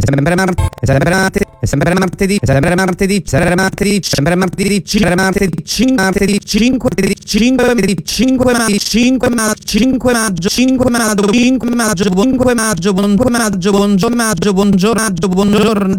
sempre martedì, sempre martedì, sempre martedì, sempre martedì, sempre martedì, 5 maggio, buongiorno,